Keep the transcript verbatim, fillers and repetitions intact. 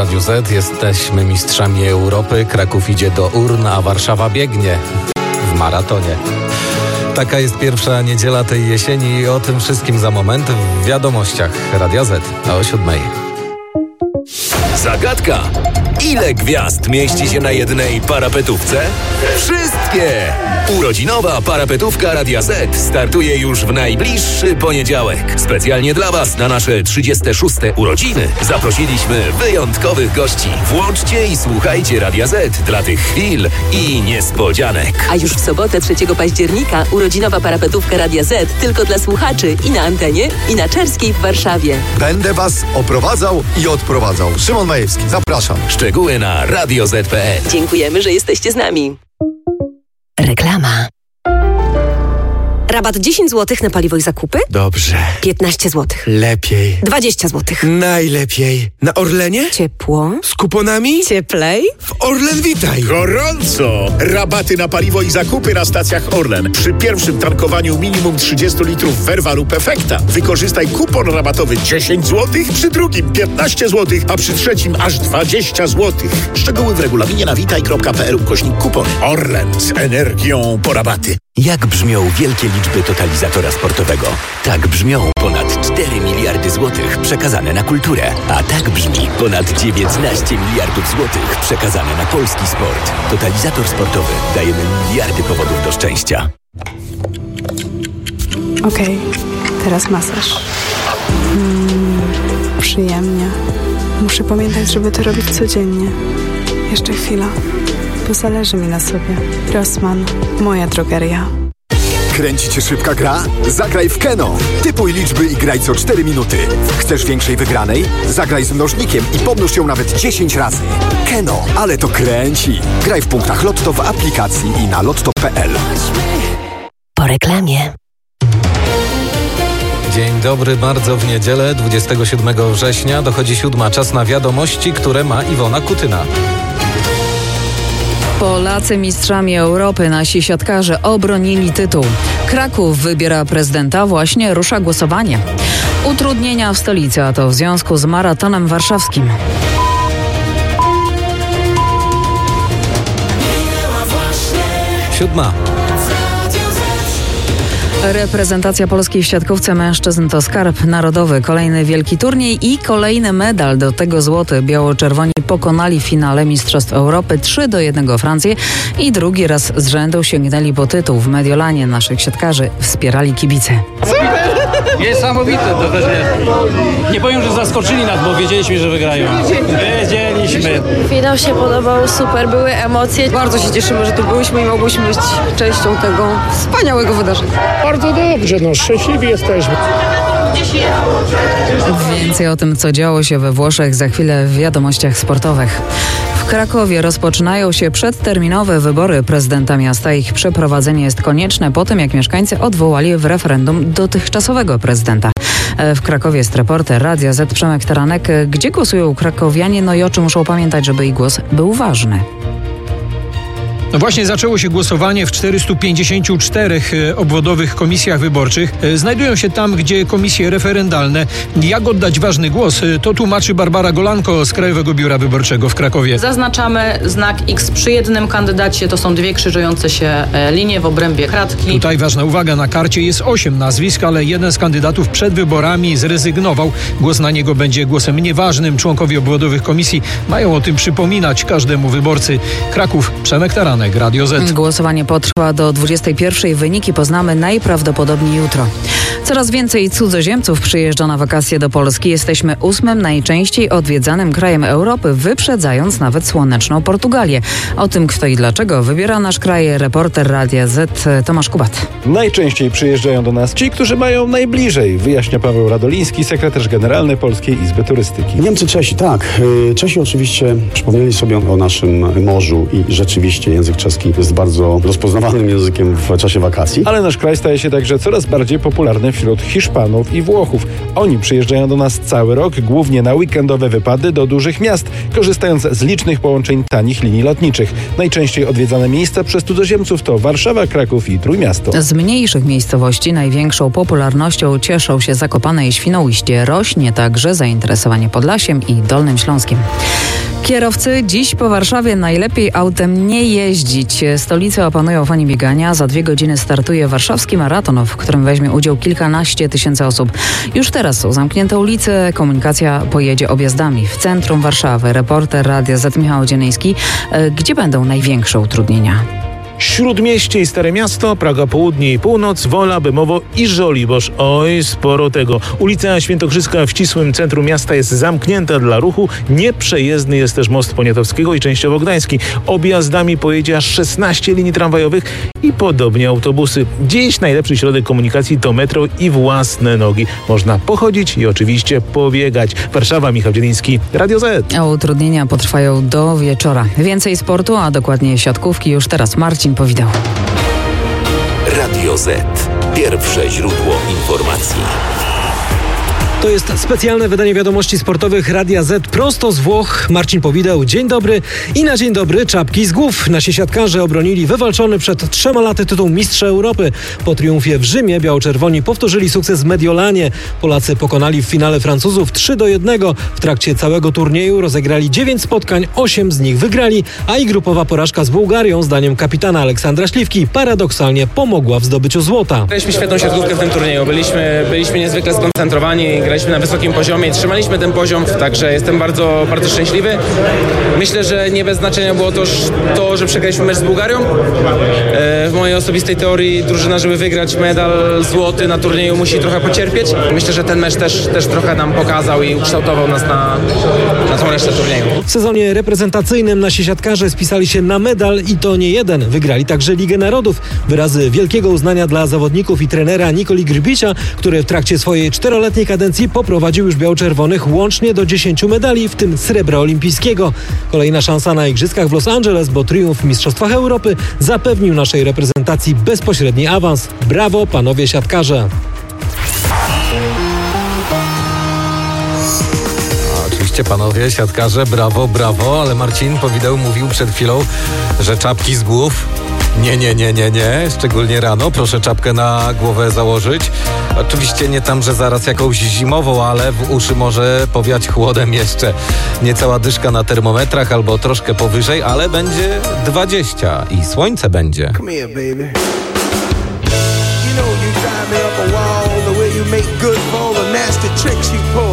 Radiu Z. Jesteśmy mistrzami Europy. Kraków idzie do urn, a Warszawa biegnie w maratonie. Taka jest pierwsza niedziela tej jesieni i o tym wszystkim za moment w wiadomościach Radia Z o siódmej. Zagadka. Ile gwiazd mieści się na jednej parapetówce? Wszystkie! Urodzinowa parapetówka Radia Z startuje już w najbliższy poniedziałek. Specjalnie dla Was na nasze trzydzieste szóste urodziny zaprosiliśmy wyjątkowych gości. Włączcie i słuchajcie Radia Z dla tych chwil i niespodzianek. A już w sobotę trzeciego października urodzinowa parapetówka Radia Z tylko dla słuchaczy i na antenie, i na Czerskiej w Warszawie. Będę Was oprowadzał i odprowadzał. Szymon Majewski, zapraszam. Szczegóły na radio zet kropka pe el. Dziękujemy, że jesteście z nami. Reklama. Rabat dziesięć złotych na paliwo i zakupy? Dobrze. piętnaście złotych. Lepiej. dwadzieścia złotych. Najlepiej. Na Orlenie? Ciepło. Z kuponami? Cieplej. W Orlen Witaj. Gorąco! Rabaty na paliwo i zakupy na stacjach Orlen. Przy pierwszym tankowaniu minimum trzydzieści litrów Verva lub Efekta wykorzystaj kupon rabatowy dziesięć złotych, przy drugim piętnaście złotych, a przy trzecim aż dwadzieścia złotych. Szczegóły w regulaminie na witaj kropka pe el ukośnik kupon. Orlen z energią po rabaty. Jak brzmią wielkie liczby totalizatora sportowego? Tak brzmią ponad cztery miliardy złotych przekazane na kulturę. A tak brzmi ponad dziewiętnaście miliardów złotych przekazane na polski sport. Totalizator sportowy. Dajemy miliardy powodów do szczęścia. Okej, teraz masaż. Mm, przyjemnie. Muszę pamiętać, żeby to robić codziennie. Jeszcze chwila, bo zależy mi na sobie. Rossmann, moja drogeria. Kręci Cię szybka gra? Zagraj w Keno. Typuj liczby i graj co cztery minuty. Chcesz większej wygranej? Zagraj z mnożnikiem i pomnóż ją nawet dziesięć razy. Keno, ale to kręci. Graj w punktach Lotto w aplikacji i na lotto kropka pe el. Po reklamie. Dzień dobry, bardzo w niedzielę, dwudziestego siódmego września dochodzi siódma. Czas na wiadomości, które ma Iwona Kutyna. Polacy mistrzami Europy, nasi siatkarze obronili tytuł. Kraków wybiera prezydenta, właśnie rusza głosowanie. Utrudnienia w stolicy, a to w związku z maratonem warszawskim. Siódma. Reprezentacja Polski w siatkówce mężczyzn to skarb narodowy. Kolejny wielki turniej i kolejny medal, do tego złoty. Biało-czerwoni pokonali w finale Mistrzostw Europy trzy do jednego Francję i drugi raz z rzędu sięgnęli po tytuł. W Mediolanie naszych siatkarzy wspierali kibice. Niesamowite to też jest. Nie powiem, że zaskoczyli nas, bo wiedzieliśmy, że wygrają. Wiedzieliśmy. Finał się podobał, super, były emocje. Bardzo się cieszymy, że tu byliśmy i mogłyśmy być częścią tego wspaniałego wydarzenia. Bardzo dobrze, no szczęśliwi jesteśmy. Więcej o tym, co działo się we Włoszech, za chwilę w wiadomościach sportowych. W Krakowie rozpoczynają się przedterminowe wybory prezydenta miasta. Ich przeprowadzenie jest konieczne po tym, jak mieszkańcy odwołali w referendum dotychczasowego prezydenta. W Krakowie jest reporter Radia Z Przemek Taranek. Gdzie głosują krakowianie, no i o czym muszą pamiętać, żeby ich głos był ważny? No właśnie zaczęło się głosowanie w czterystu pięćdziesięciu czterech obwodowych komisjach wyborczych. Znajdują się tam, gdzie komisje referendalne. Jak oddać ważny głos, to tłumaczy Barbara Golanko z Krajowego Biura Wyborczego w Krakowie. Zaznaczamy znak X przy jednym kandydacie. To są dwie krzyżujące się linie w obrębie kratki. Tutaj ważna uwaga, na karcie jest osiem nazwisk, ale jeden z kandydatów przed wyborami zrezygnował. Głos na niego będzie głosem nieważnym. Członkowie obwodowych komisji mają o tym przypominać każdemu wyborcy. Kraków, Przemek Taranek, Radio Z. Głosowanie potrwa do dwudziestej pierwszej. Wyniki poznamy najprawdopodobniej jutro. Coraz więcej cudzoziemców przyjeżdża na wakacje do Polski. Jesteśmy ósmym najczęściej odwiedzanym krajem Europy, wyprzedzając nawet słoneczną Portugalię. O tym, kto i dlaczego wybiera nasz kraj, reporter Radia Z Tomasz Kubat. Najczęściej przyjeżdżają do nas ci, którzy mają najbliżej, wyjaśnia Paweł Radoliński, sekretarz generalny Polskiej Izby Turystyki. Niemcy, Czesi, tak. Czesi oczywiście przypomnieli sobie o naszym morzu i rzeczywiście język czeski jest bardzo rozpoznawalnym językiem w czasie wakacji. Ale nasz kraj staje się także coraz bardziej popularny wśród Hiszpanów i Włochów. Oni przyjeżdżają do nas cały rok, głównie na weekendowe wypady do dużych miast, korzystając z licznych połączeń tanich linii lotniczych. Najczęściej odwiedzane miejsca przez cudzoziemców to Warszawa, Kraków i Trójmiasto. Z mniejszych miejscowości największą popularnością cieszą się Zakopane i Świnoujście. Rośnie także zainteresowanie Podlasiem i Dolnym Śląskiem. Kierowcy, dziś po Warszawie najlepiej autem nie jeździć. Stolicę opanują fani biegania. Za dwie godziny startuje warszawski maraton, w którym weźmie udział kilkanaście tysięcy osób. Już teraz są zamknięte ulice, komunikacja pojedzie objazdami. W centrum Warszawy reporter Radia Z Michał Dzienejski. Gdzie będą największe utrudnienia? Śródmieście i Stare Miasto, Praga Południe i Północ, Wola, Bemowo i Żoliborz. Oj, sporo tego. Ulica Świętokrzyska w ścisłym centrum miasta jest zamknięta dla ruchu. Nieprzejezdny jest też most Poniatowskiego i częściowo Gdański. Objazdami pojedzie aż szesnaście linii tramwajowych i podobnie autobusy. Dziś najlepszy środek komunikacji to metro i własne nogi. Można pochodzić i oczywiście pobiegać. Warszawa, Michał Dzieliński, Radio Z. A utrudnienia potrwają do wieczora. Więcej sportu, a dokładnie siatkówki już teraz. Marcin Powidał. Radio Z. Pierwsze źródło informacji. To jest specjalne wydanie wiadomości sportowych Radia Z prosto z Włoch. Marcin Powidał, dzień dobry. I na dzień dobry czapki z głów. Nasi siatkarze obronili wywalczony przed trzema laty tytuł Mistrza Europy. Po triumfie w Rzymie biało-czerwoni powtórzyli sukces w Mediolanie. Polacy pokonali w finale Francuzów trzy do jednego. W trakcie całego turnieju rozegrali dziewięć spotkań, osiem z nich wygrali, a i grupowa porażka z Bułgarią, zdaniem kapitana Aleksandra Śliwki, paradoksalnie pomogła w zdobyciu złota. Graliśmy świetną siatkówkę w tym turnieju. Byliśmy, byliśmy niezwykle skoncentrowani. Graliśmy na wysokim poziomie i trzymaliśmy ten poziom, także jestem bardzo, bardzo szczęśliwy. Myślę, że nie bez znaczenia było to, to że przegraliśmy mecz z Bułgarią. W mojej osobistej teorii drużyna, żeby wygrać medal złoty na turnieju, musi trochę pocierpieć. Myślę, że ten mecz też, też trochę nam pokazał i ukształtował nas na, na tą resztę turnieju. W sezonie reprezentacyjnym nasi siatkarze spisali się na medal i to nie jeden. Wygrali także Ligę Narodów. Wyrazy wielkiego uznania dla zawodników i trenera Nikoli Grbicia, który w trakcie swojej czteroletniej kadencji poprowadził już biało-czerwonych łącznie do dziesięciu medali, w tym srebra olimpijskiego. Kolejna szansa na igrzyskach w Los Angeles, bo triumf w Mistrzostwach Europy zapewnił naszej reprezentacji bezpośredni awans. Brawo, panowie siatkarze! Oczywiście panowie siatkarze, brawo, brawo, ale Marcin Powidał mówił przed chwilą, że czapki z głów. Nie, nie, nie, nie, nie. Szczególnie rano. Proszę czapkę na głowę założyć. Oczywiście nie tam, że zaraz jakąś zimową, ale w uszy może powiać chłodem jeszcze. Niecała dyszka na termometrach albo troszkę powyżej, ale będzie dwadzieścia i słońce będzie. Come here, baby. You know you drive me up a wall the way you make good for all the nasty tricks you pull.